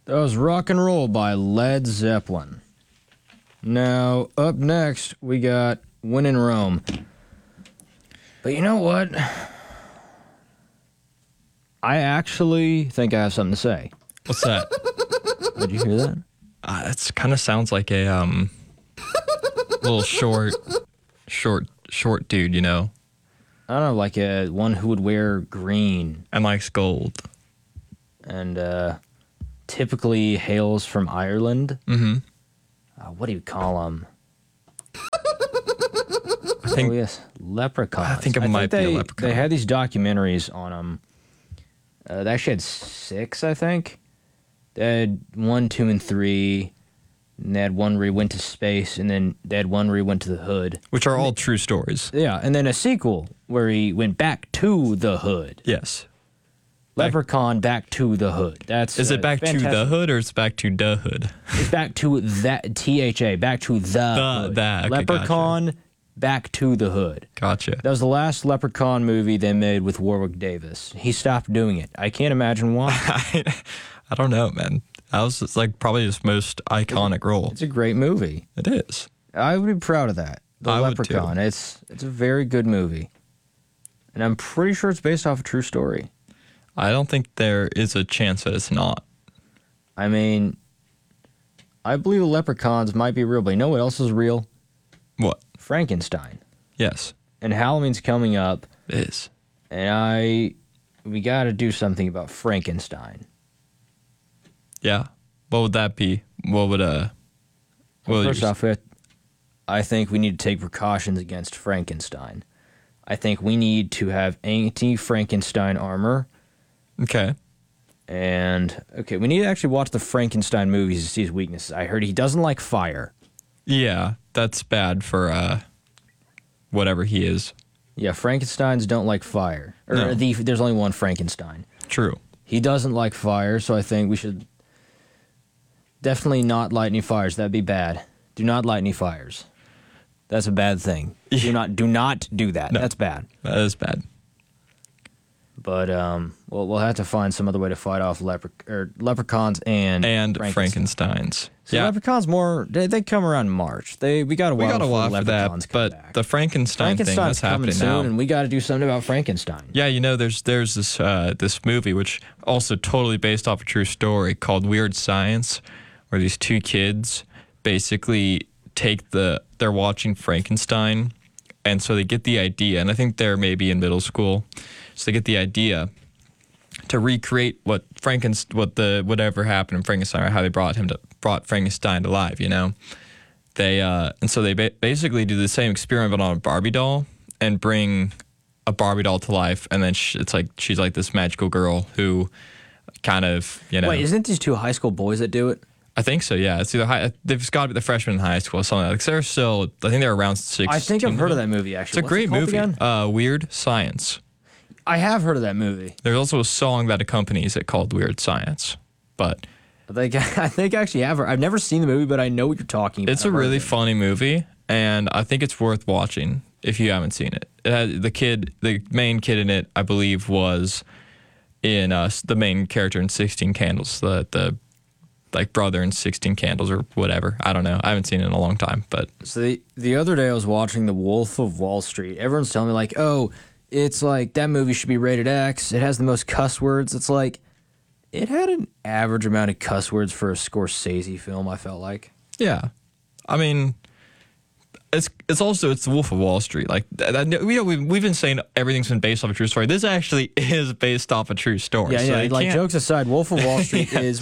That was Rock and Roll by Led Zeppelin. Now, up next, we got When in Rome. But you know what? I actually think I have something to say. What's that? Did you hear that? It kind of sounds like a little short dude, you know, I don't know, like one who would wear green and likes gold. and typically hails from Ireland. Mm-hmm. What do you call them? I think yes, leprechauns. I think it might be a leprechaun. They had these documentaries on them. They actually had 6, I think. They had 1, 2, and 3. And they had one where he went to space, and then they had one where he went to the hood. Which are all true stories. Yeah, and then a sequel where he went back to the hood. Yes. Leprechaun Back to the Hood. Is it back fantastic. to the hood or it's back to the hood? It's back to that THA. Back to the hood. Okay, Leprechaun Back to the Hood. Gotcha. That was the last Leprechaun movie they made with Warwick Davis. He stopped doing it. I can't imagine why. I don't know, man. That was just like probably his most iconic role. It's a great movie. It is. I would be proud of that. The I would Leprechaun. too. It's a very good movie. And I'm pretty sure it's based off a true story. I don't think there is a chance that it's not. I mean, I believe the leprechauns might be real, but you know what else is real? What? Frankenstein. Yes. And Halloween's coming up, It is. and we got to do something about Frankenstein. Yeah. What would that be? What would First off, I think we need to take precautions against Frankenstein. I think we need to have anti-Frankenstein armor. Okay. And, we need to actually watch the Frankenstein movies to see his weaknesses. I heard he doesn't like fire. Yeah, that's bad for whatever he is. Yeah, Frankensteins don't like fire. No. There's only one Frankenstein. True. He doesn't like fire, so I think we should definitely not light any fires. That'd be bad. Do not light any fires. That's a bad thing. Do not do that. No. That's bad. That is bad. But we'll have to find some other way to fight off leprechauns and Frankensteins. So leprechauns they come around March. We got a while. We got a while before for leprechauns that, come but back. the Frankenstein thing that's happening soon, now. and we got to do something about Frankenstein. Yeah, you know, there's this movie which also totally based off a true story called Weird Science, where these 2 kids basically they're watching Frankenstein, and so they get the idea, and I think they're maybe in middle school, so they get the idea to recreate whatever happened in Frankenstein, or how they brought Frankenstein to life. You know, and so they basically do the same experiment but on a Barbie doll, and bring a Barbie doll to life, and then it's like she's like this magical girl who kind of, you know. Wait, isn't it these 2 high school boys that do it? I think so, yeah. It's either they've got to be the freshmen in high school or something. Like they're still, I think they're around 16. I think I've heard of that movie, actually. It's a great What's it movie. called again? Weird Science. I have heard of that movie. There's also a song that accompanies it called Weird Science. But I think I actually have. I've never seen the movie, but I know what you're talking about. it's a really funny movie, and I think it's worth watching if you haven't seen it. It had the main kid in it, I believe, was in the main character in 16 Candles, the like brother in 16 Candles or whatever. I don't know. I haven't seen it in a long time, but So the other day I was watching The Wolf of Wall Street. Everyone's telling me like, oh, it's like that movie should be rated X. It has the most cuss words. It's like it had an average amount of cuss words for a Scorsese film, I felt like. yeah. I mean, it's the Wolf of Wall Street. Like we've been saying everything's been based off a true story. This actually is based off a true story. Yeah, so yeah. Like jokes aside, Wolf of Wall Street is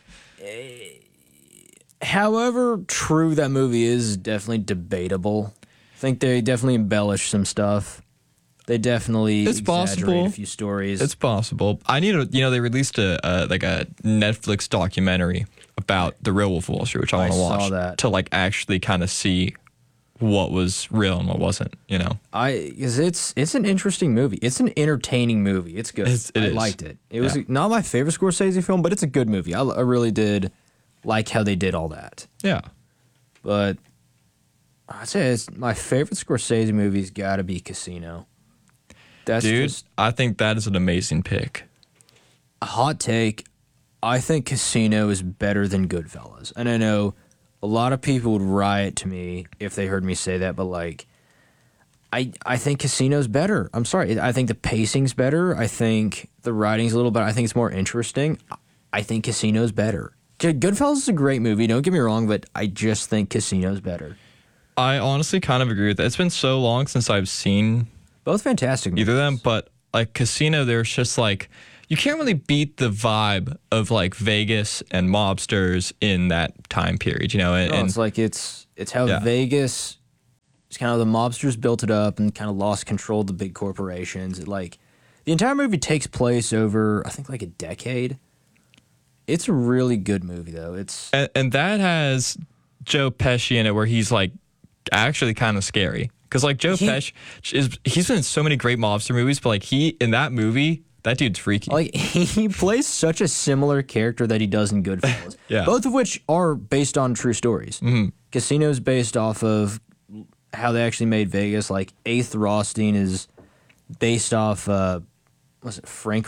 however true that movie is definitely debatable. I think they definitely embellish some stuff. They definitely exaggerate a few stories. It's possible. I need to, they released a Netflix documentary about the real Wolf of Wall Street, which I want to watch. Saw that. To like actually kind of see what was real and what wasn't, Because it's an interesting movie. It's an entertaining movie. It's good. I liked it. It was not my favorite Scorsese film, but it's a good movie. I really did like how they did all that. Yeah. But I'd say my favorite Scorsese movie's got to be Casino. Dude, I think that is an amazing pick. A hot take. I think Casino is better than Goodfellas. And I know a lot of people would riot to me if they heard me say that, but like, I think Casino's better. I'm sorry. I think the pacing's better. I think the writing's a little better. I think it's more interesting. I think Casino's better. Goodfellas is a great movie, don't get me wrong, but I just think Casino's better. I honestly kind of agree with that. It's been so long since I've seen Both fantastic movies. either of them, but like Casino, there's just like, you can't really beat the vibe of like Vegas and mobsters in that time period, you know? And, No, it's like it's how Yeah. Vegas, it's kind of the mobsters built it up and kind of lost control of the big corporations. The entire movie takes place over, I think, like a decade. It's a really good movie, though. and that has Joe Pesci in it, where he's like actually kind of scary. Because like Pesci he's been in so many great mobster movies, but like in that movie, that dude's freaky. Like, he plays such a similar character that he does in Goodfellas. Yeah. Both of which are based on true stories. Mm-hmm. Casino's based off of how they actually made Vegas. Like, Eighth Rothstein is based off, Frank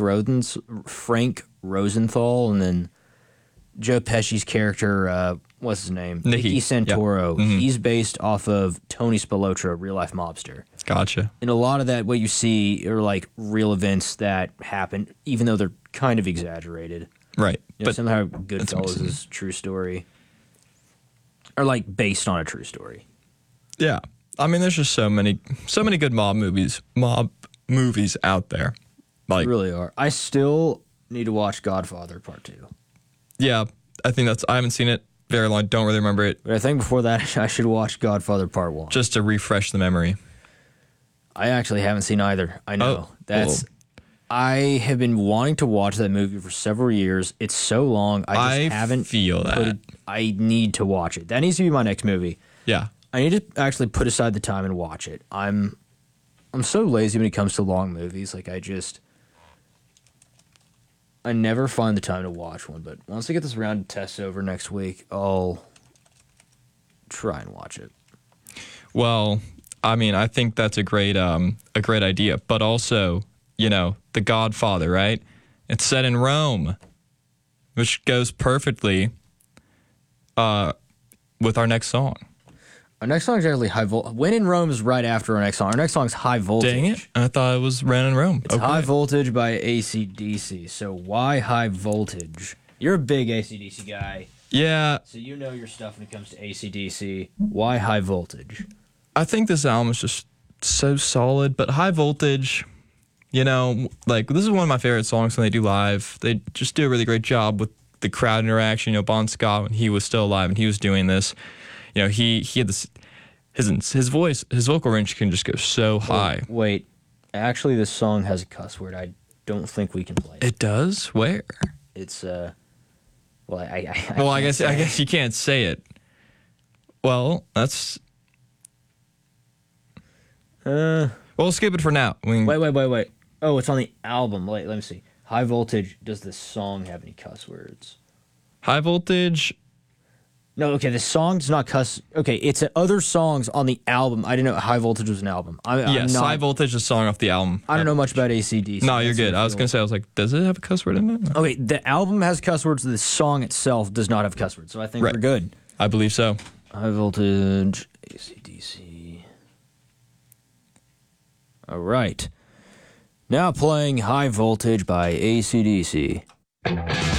Rosenthal, and then Joe Pesci's character, what's his name? Nicky Santoro. Yeah. Mm-hmm. He's based off of Tony Spilotro, real life mobster. Gotcha. And a lot of that, what you see, are like real events that happen, even though they're kind of exaggerated. Right. You know, But somehow that's Goodfellas amazing. is a true story, or like based on a true story. yeah, I mean, there's just so many good mob movies out there. Like, They really are. I still need to watch Godfather Part 2. yeah, I think I haven't seen it very long. Don't really remember it. But I think before that, I should watch Godfather Part 1. Just to refresh the memory. I actually haven't seen either. I know. Oh, I have been wanting to watch that movie for several years. It's so long. I just haven't feel that. I need to watch it. That needs to be my next movie. Yeah. I need to actually put aside the time and watch it. I'm so lazy when it comes to long movies. Like, I never find the time to watch one. But once I get this round of tests over next week, I'll try and watch it. Well, I mean, I think that's a great idea. But also, you know, The Godfather, right? It's set in Rome, which goes perfectly with our next song. Our next song is actually High Voltage. When in Rome is right after our next song. Our next song is High Voltage. Dang it. I thought it was Ran in Rome. It's High Voltage by AC/DC. So why High Voltage? You're a big AC/DC guy, Yeah, so you know your stuff when it comes to AC/DC. Why High Voltage? I think this album is just so solid, but High Voltage, you know, like, this is one of my favorite songs when they do live. They just do a really great job with the crowd interaction. You know, Bon Scott, when he was still alive and he was doing this, you know, he had this, his voice, his vocal range can just go so high. Wait, actually, this song has a cuss word. I don't think we can play it. It does? Where? It's well, I guess you can't say it. Well, that's, we'll skip it for now. Wait. Oh, it's on the album. Wait, let me see. High Voltage. Does this song have any cuss words? High Voltage. No, okay, the song does not cuss. Okay, it's other songs on the album. I didn't know High Voltage was an album. Yes, High Voltage is a song off the album. I don't know much about AC/DC. No, you're good. I was going to say, I was like, does it have a cuss word in it? No. Okay, the album has cuss words. The song itself does not have cuss words, so I think Right. we're good. I believe so. High Voltage, AC/DC. All right. Now playing High Voltage by AC/DC.